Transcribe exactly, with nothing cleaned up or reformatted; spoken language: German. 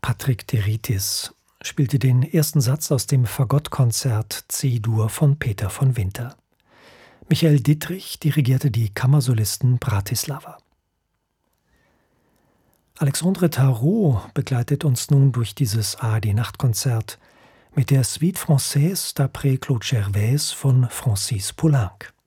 Patrick Deritis spielte den ersten Satz aus dem Fagottkonzert C-Dur von Peter von Winter. Michael Dittrich dirigierte die Kammersolisten Bratislava. Alexandre Tarot begleitet uns nun durch dieses A R D-Nachtkonzert mit der Suite Française d'après Claude Gervais von Francis Poulenc.